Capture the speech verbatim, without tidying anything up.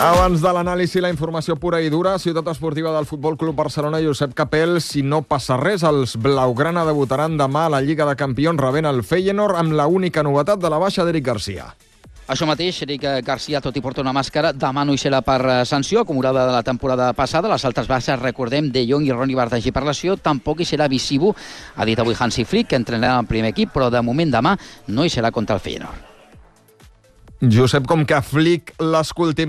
Abans de l'anàlisi i la informació pura i dura, Ciutat Esportiva del Futbol Club Barcelona, Josep Capel, si no passa res, els blaugrana debutaran demà a la Lliga de Campions rebent el Feyenoord amb la única novetat de la baixa d'Eric Garcia. Això mateix, Eric Garcia, tot i porta una màscara, demà no hi serà per sanció, acumulada de la temporada passada. Les altres baixes, recordem, De Jong i Ronny Bartagi per lesió, tampoc hi serà Visibu, ha dit avui Hansi Flick, que entrenarà el primer equip, però de moment demà no hi serà contra el Feyenoord. Josep, com que Flick l'escoltem